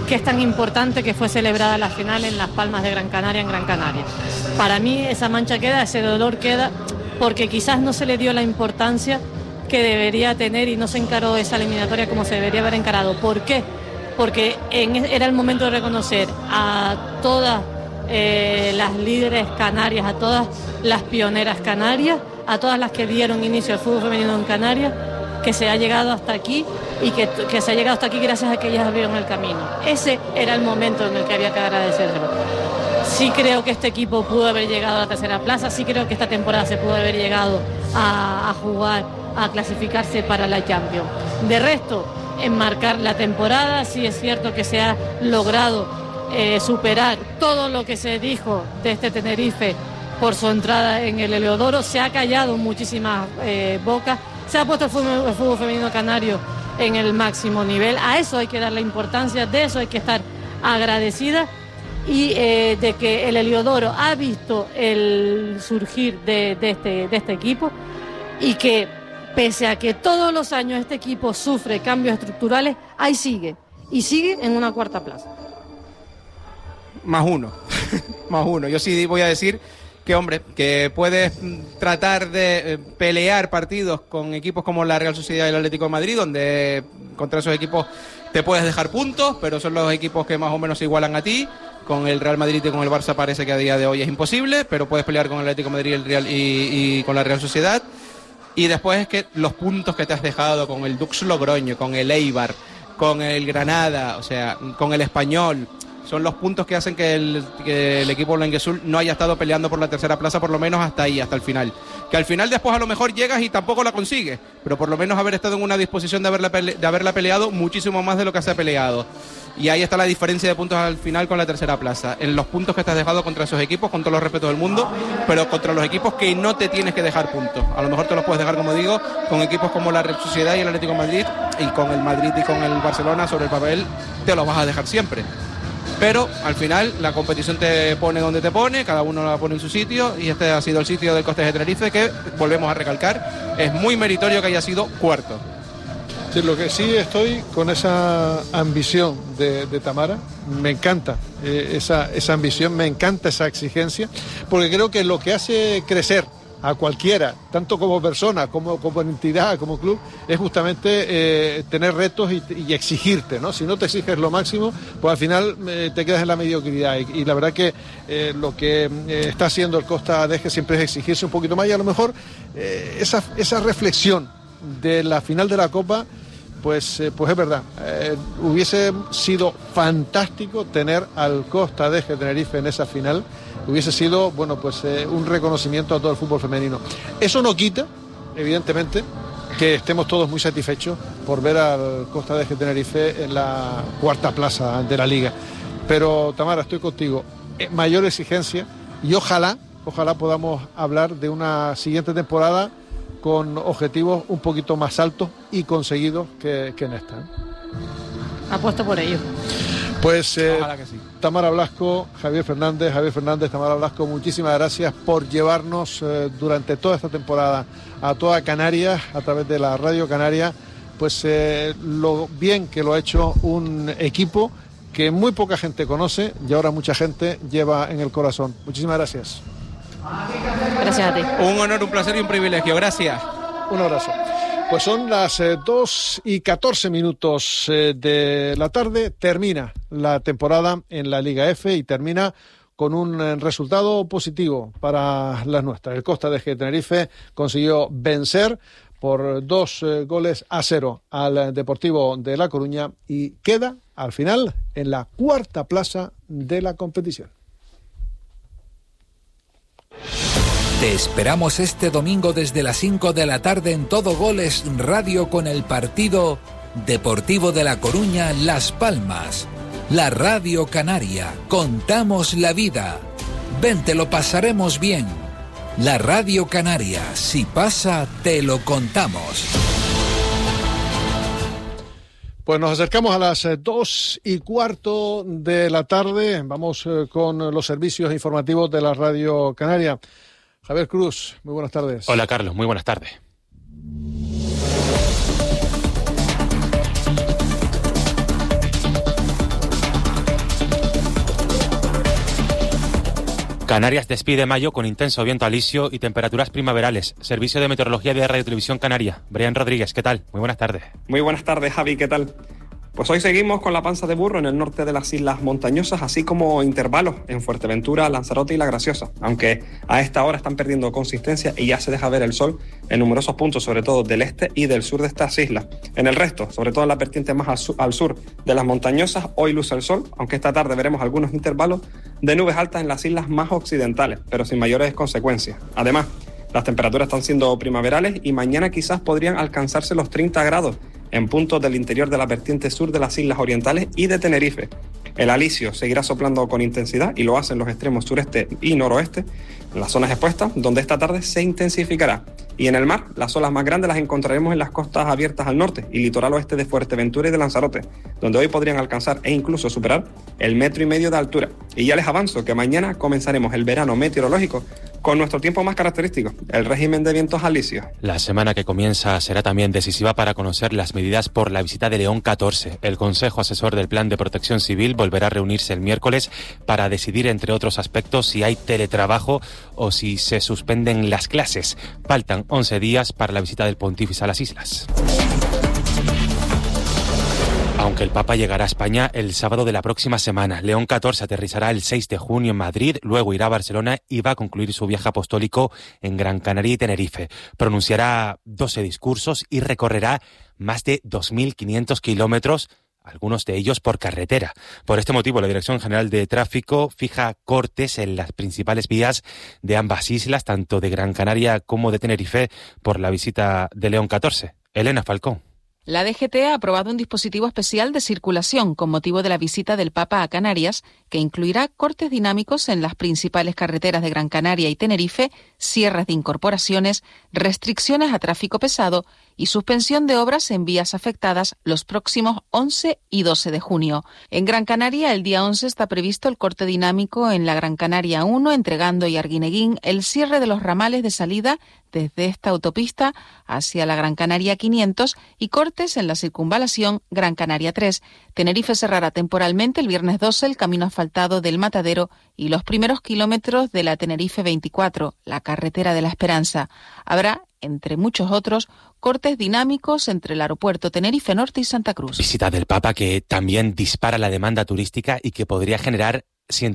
que es tan importante que fue celebrada la final en Las Palmas de Gran Canaria, en Gran Canaria. Para mí esa mancha queda, ese dolor queda, porque quizás no se le dio la importancia que debería tener y no se encaró esa eliminatoria como se debería haber encarado. ¿Por qué? Porque era el momento de reconocer a todas las líderes canarias, a todas las pioneras canarias, a todas las que dieron inicio al fútbol femenino en Canarias, que se ha llegado hasta aquí y que se ha llegado hasta aquí gracias a que ellas abrieron el camino. Ese era el momento en el que había que agradecérselo. Sí creo que este equipo pudo haber llegado a la tercera plaza, sí creo que esta temporada se pudo haber llegado a jugar, a clasificarse para la Champions. De resto, enmarcar la temporada, sí es cierto que se ha logrado superar todo lo que se dijo de este Tenerife por su entrada en el Heliodoro, se ha callado muchísimas bocas, se ha puesto el fútbol femenino canario en el máximo nivel. A eso hay que darle importancia, de eso hay que estar agradecida, y de que el Heliodoro ha visto el surgir de este equipo, y que pese a que todos los años este equipo sufre cambios estructurales, ahí sigue, y sigue en una cuarta plaza. Más uno. Yo sí voy a decir que, hombre, que puedes tratar de pelear partidos con equipos como la Real Sociedad y el Atlético de Madrid, donde contra esos equipos te puedes dejar puntos, pero son los equipos que más o menos se igualan a ti. Con el Real Madrid y con el Barça parece que a día de hoy es imposible, pero puedes pelear con el Atlético de Madrid y con la Real Sociedad. Y después es que los puntos que te has dejado con el Dux Logroño, con el Eibar, con el Granada, o sea, con el Español, son los puntos que hacen que el equipo blanquiazul no haya estado peleando por la tercera plaza, por lo menos hasta ahí, hasta el final. Que al final después a lo mejor llegas y tampoco la consigues, pero por lo menos haber estado en una disposición de haberla peleado muchísimo más de lo que se ha peleado. Y ahí está la diferencia de puntos al final con la tercera plaza, en los puntos que te has dejado contra esos equipos, con todos los respetos del mundo, pero contra los equipos que no te tienes que dejar puntos. A lo mejor te los puedes dejar, como digo, con equipos como la Real Sociedad y el Atlético de Madrid, y con el Madrid y con el Barcelona sobre el papel te los vas a dejar siempre. Pero al final la competición te pone donde te pone, cada uno la pone en su sitio, y este ha sido el sitio del Costa de Tenerife, que volvemos a recalcar, es muy meritorio que haya sido cuarto. Sí, lo que sí estoy con esa ambición de Tamara, me encanta esa ambición, me encanta esa exigencia, porque creo que lo que hace crecer a cualquiera, tanto como persona, como entidad, como club, es justamente tener retos y exigirte, ¿no? Si no te exiges lo máximo, pues al final te quedas en la mediocridad, y la verdad que lo que está haciendo el Costa Deje siempre es exigirse un poquito más, y a lo mejor esa reflexión de la final de la Copa, pues es verdad, hubiese sido fantástico tener al Costa Deje Tenerife en esa final. Hubiese sido, bueno, pues un reconocimiento a todo el fútbol femenino. Eso no quita, evidentemente, que estemos todos muy satisfechos por ver al Costa Deje Tenerife en la cuarta plaza de la Liga. Pero, Tamara, estoy contigo. Mayor exigencia, y ojalá podamos hablar de una siguiente temporada con objetivos un poquito más altos y conseguidos que en esta. Apuesto por ello. Pues ojalá que sí. Tamara Blasco, Javier Fernández, Tamara Blasco, muchísimas gracias por llevarnos durante toda esta temporada a toda Canarias, a través de la Radio Canaria, pues lo bien que lo ha hecho un equipo que muy poca gente conoce y ahora mucha gente lleva en el corazón. Muchísimas gracias. Gracias a ti. Un honor, un placer y un privilegio. Gracias. Un abrazo. Pues son las 2:14 de la tarde, termina la temporada en la Liga F y termina con un resultado positivo para las nuestras. El Costa Deje Tenerife consiguió vencer por 2-0 al Deportivo de La Coruña y queda al final en la cuarta plaza de la competición. Te esperamos este domingo desde las 5 de la tarde en Todo Goles Radio con el partido Deportivo de La Coruña Las Palmas. La Radio Canaria, contamos la vida. Ven, te lo pasaremos bien. La Radio Canaria, si pasa, te lo contamos. Pues nos acercamos a las 2:15 de la tarde. Vamos con los servicios informativos de la Radio Canaria. Javier Cruz, muy buenas tardes. Hola Carlos, muy buenas tardes. Canarias despide mayo con intenso viento alisio y temperaturas primaverales. Servicio de Meteorología de Radio Televisión Canaria. Brian Rodríguez, ¿qué tal? Muy buenas tardes. Muy buenas tardes, Javi, ¿qué tal? Pues hoy seguimos con la panza de burro en el norte de las islas montañosas, así como intervalos en Fuerteventura, Lanzarote y La Graciosa, aunque a esta hora están perdiendo consistencia y ya se deja ver el sol en numerosos puntos, sobre todo del este y del sur de estas islas. En el resto, sobre todo en la vertiente más al sur de las montañosas, hoy luce el sol, aunque esta tarde veremos algunos intervalos de nubes altas en las islas más occidentales, pero sin mayores consecuencias. Además, las temperaturas están siendo primaverales y mañana quizás podrían alcanzarse los 30 grados en puntos del interior de la vertiente sur de las islas orientales y de Tenerife. El alisio seguirá soplando con intensidad y lo hace en los extremos sureste y noroeste, en las zonas expuestas, donde esta tarde se intensificará. Y en el mar, las olas más grandes las encontraremos en las costas abiertas al norte y litoral oeste de Fuerteventura y de Lanzarote, donde hoy podrían alcanzar e incluso superar el 1,5 metros de altura. Y ya les avanzo que mañana comenzaremos el verano meteorológico con nuestro tiempo más característico, el régimen de vientos alisios. La semana que comienza será también decisiva para conocer las medidas por la visita de León XIV. El Consejo Asesor del Plan de Protección Civil volverá a reunirse el miércoles para decidir, entre otros aspectos, si hay teletrabajo o si se suspenden las clases. Faltan 11 días para la visita del Pontífice a las islas. Aunque el Papa llegará a España el sábado de la próxima semana, León XIV aterrizará el 6 de junio en Madrid, luego irá a Barcelona y va a concluir su viaje apostólico en Gran Canaria y Tenerife. Pronunciará 12 discursos y recorrerá más de 2.500 kilómetros, algunos de ellos por carretera. Por este motivo, la Dirección General de Tráfico fija cortes en las principales vías de ambas islas, tanto de Gran Canaria como de Tenerife, por la visita de León XIV. Elena Falcón. La DGT ha aprobado un dispositivo especial de circulación con motivo de la visita del Papa a Canarias, que incluirá cortes dinámicos en las principales carreteras de Gran Canaria y Tenerife, cierres de incorporaciones, restricciones a tráfico pesado y suspensión de obras en vías afectadas los próximos 11 y 12 de junio. En Gran Canaria, el día 11 está previsto el corte dinámico en la Gran Canaria 1, entre Gando y Arguineguín, el cierre de los ramales de salida desde esta autopista hacia la Gran Canaria 500 y cortes en la circunvalación Gran Canaria 3. Tenerife cerrará temporalmente el viernes 12 el camino asfaltado del Matadero y los primeros kilómetros de la Tenerife 24, la carretera de la Esperanza. Habrá, entre muchos otros, cortes dinámicos entre el aeropuerto Tenerife Norte y Santa Cruz. Visita del Papa que también dispara la demanda turística y que podría generar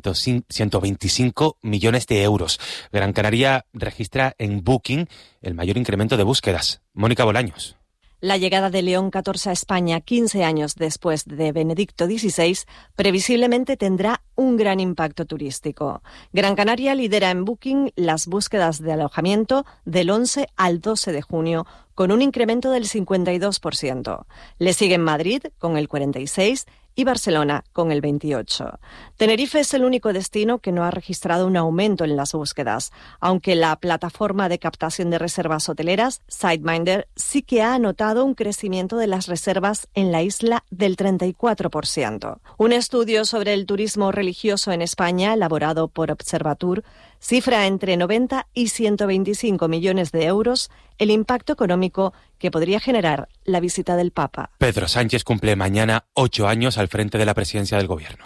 125 millones de euros. Gran Canaria registra en Booking el mayor incremento de búsquedas. Mónica Bolaños. La llegada de León XIV a España 15 años después de Benedicto XVI previsiblemente tendrá un gran impacto turístico. Gran Canaria lidera en Booking las búsquedas de alojamiento del 11 al 12 de junio con un incremento del 52%. Le siguen Madrid con el 46% y Barcelona con el 28%. Tenerife es el único destino que no ha registrado un aumento en las búsquedas, aunque la plataforma de captación de reservas hoteleras, Sideminder, sí que ha anotado un crecimiento de las reservas en la isla del 34%. Un estudio sobre el turismo religioso en España, elaborado por Observatur, cifra entre 90 y 125 millones de euros el impacto económico que podría generar la visita del Papa. Pedro Sánchez cumple mañana 8 años al frente de la presidencia del Gobierno.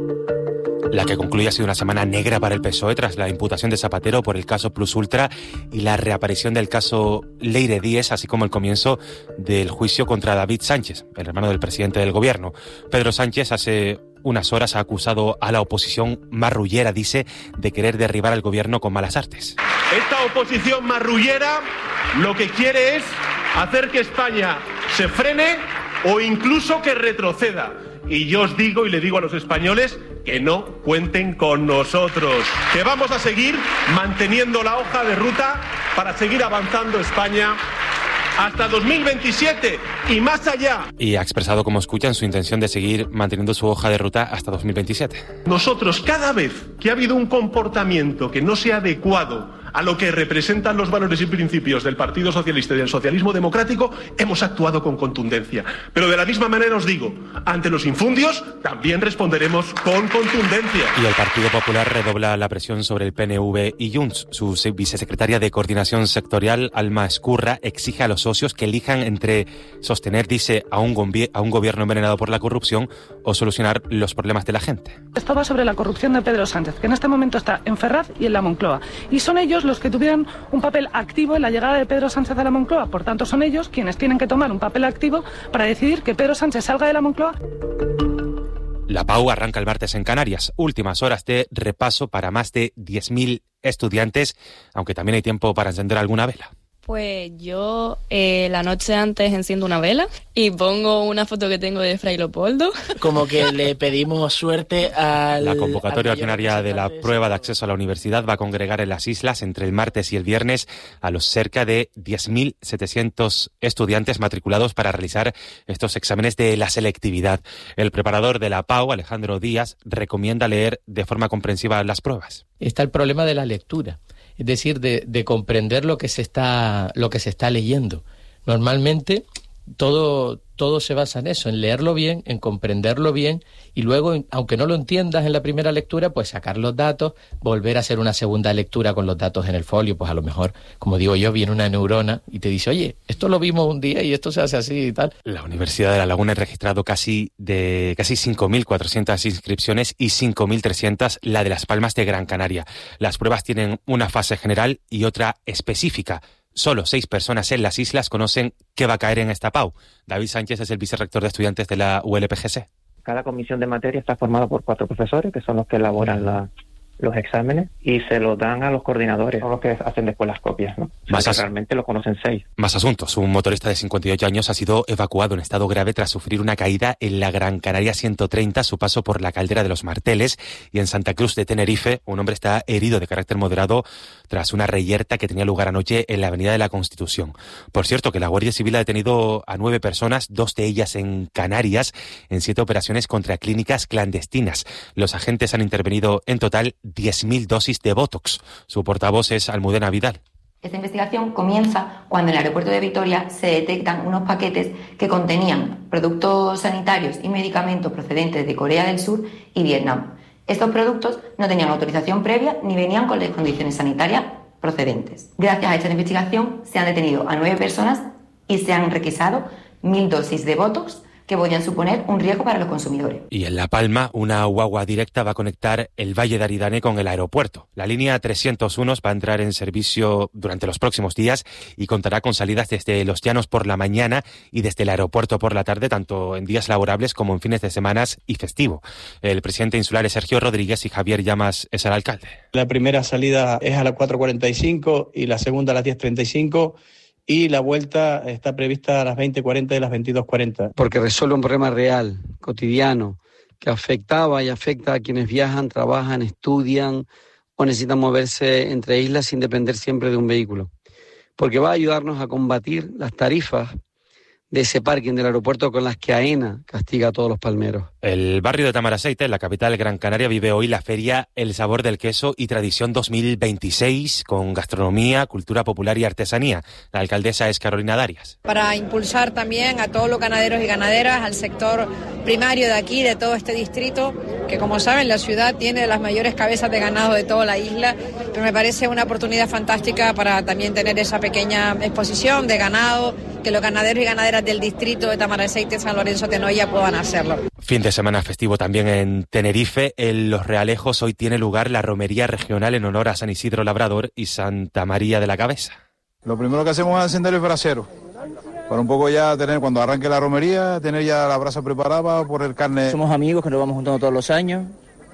La que concluye ha sido una semana negra para el PSOE tras la imputación de Zapatero por el caso Plus Ultra y la reaparición del caso Leire Díez, así como el comienzo del juicio contra David Sánchez, el hermano del presidente del Gobierno. Pedro Sánchez hace unas horas ha acusado a la oposición marrullera, dice, de querer derribar al Gobierno con malas artes. Esta oposición marrullera lo que quiere es hacer que España se frene o incluso que retroceda. Y yo os digo y le digo a los españoles que no cuenten con nosotros, que vamos a seguir manteniendo la hoja de ruta para seguir avanzando España hasta 2027 y más allá. Y ha expresado, como escuchan, su intención de seguir manteniendo su hoja de ruta hasta 2027. Nosotros, cada vez que ha habido un comportamiento que no sea adecuado a lo que representan los valores y principios del Partido Socialista y del socialismo democrático, hemos actuado con contundencia. Pero de la misma manera os digo, ante los infundios también responderemos con contundencia. Y el Partido Popular redobla la presión sobre el PNV y Junts. Su vicesecretaria de Coordinación Sectorial, Alma Escurra, exige a los socios que elijan entre sostener, dice, a un gobierno envenenado por la corrupción o solucionar los problemas de la gente. Esto va sobre la corrupción de Pedro Sánchez, que en este momento está en Ferraz y en la Moncloa. Y son ellos los que tuvieron un papel activo en la llegada de Pedro Sánchez a la Moncloa. Por tanto, son ellos quienes tienen que tomar un papel activo para decidir que Pedro Sánchez salga de la Moncloa. La PAU arranca el martes en Canarias. Últimas horas de repaso para más de 10.000 estudiantes, aunque también hay tiempo para encender alguna vela. Pues yo la noche antes enciendo una vela y pongo una foto que tengo de Fray Leopoldo. Como que le pedimos suerte al... La convocatoria ordinaria de la prueba de acceso a la universidad va a congregar en las islas entre el martes y el viernes a los cerca de 10.700 estudiantes matriculados para realizar estos exámenes de la selectividad. El preparador de la PAU, Alejandro Díaz, recomienda leer de forma comprensiva las pruebas. Está el problema de la lectura. Es decir, de comprender lo que se está leyendo. Normalmente todo se basa en eso, en leerlo bien, en comprenderlo bien y luego, aunque no lo entiendas en la primera lectura, pues sacar los datos, volver a hacer una segunda lectura con los datos en el folio. Pues a lo mejor, como digo yo, viene una neurona y te dice, oye, esto lo vimos un día y esto se hace así y tal. La Universidad de La Laguna ha registrado casi 5.400 inscripciones y 5.300 la de Las Palmas de Gran Canaria. Las pruebas tienen una fase general y otra específica. Solo 6 personas en las islas conocen qué va a caer en esta PAU. David Sánchez es el vicerrector de estudiantes de la ULPGC. Cada comisión de materia está formada por 4 profesores, que son los que elaboran los exámenes, y se los dan a los coordinadores, son los que hacen después las copias, ¿no? Realmente lo conocen 6. Más asuntos. Un motorista de 58 años ha sido evacuado en estado grave tras sufrir una caída en la Gran Canaria 130 a su paso por la caldera de los Marteles, y en Santa Cruz de Tenerife un hombre está herido de carácter moderado tras una reyerta que tenía lugar anoche en la Avenida de la Constitución. Por cierto, que la Guardia Civil ha detenido a 9 personas, 2 de ellas en Canarias, en 7 operaciones contra clínicas clandestinas. Los agentes han intervenido en total 10.000 dosis de Botox. Su portavoz es Almudena Vidal. Esta investigación comienza cuando en el aeropuerto de Vitoria se detectan unos paquetes que contenían productos sanitarios y medicamentos procedentes de Corea del Sur y Vietnam. Estos productos no tenían autorización previa ni venían con las condiciones sanitarias procedentes. Gracias a esta investigación se han detenido a 9 personas y se han requisado 1.000 dosis de Botox que podían suponer un riesgo para los consumidores. Y en La Palma, una guagua directa va a conectar el Valle de Aridane con el aeropuerto. La línea 301 va a entrar en servicio durante los próximos días y contará con salidas desde Los Llanos por la mañana y desde el aeropuerto por la tarde, tanto en días laborables como en fines de semana y festivo. El presidente insular es Sergio Rodríguez y Javier Llamas es el alcalde. La primera salida es a las 4:45 y la segunda a las 10:35. Y la vuelta está prevista a las 20:40 y las 22:40. Porque resuelve un problema real, cotidiano, que afectaba y afecta a quienes viajan, trabajan, estudian o necesitan moverse entre islas sin depender siempre de un vehículo. Porque va a ayudarnos a combatir las tarifas de ese parking del aeropuerto con las que AENA castiga a todos los palmeros. El barrio de Tamaraceite, en la capital Gran Canaria, vive hoy la feria El Sabor del Queso y Tradición 2026, con gastronomía, cultura popular y artesanía. La alcaldesa es Carolina Darias. Para impulsar también a todos los ganaderos y ganaderas, al sector primario de aquí, de todo este distrito, que como saben la ciudad tiene las mayores cabezas de ganado de toda la isla, pero me parece una oportunidad fantástica para también tener esa pequeña exposición de ganado, que los ganaderos y ganaderas del distrito de Tamaraceite, San Lorenzo de Noya puedan hacerlo. Fin de semana festivo también en Tenerife. En Los Realejos hoy tiene lugar la romería regional en honor a San Isidro Labrador y Santa María de la Cabeza. Lo primero que hacemos es encender el brasero, para un poco ya tener, cuando arranque la romería, tener ya la brasa preparada para poner carne. Somos amigos que nos vamos juntando todos los años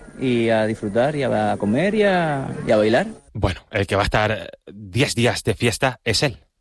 y a disfrutar y a comer y a bailar. Bueno, el que va a estar 10 días de fiesta es él.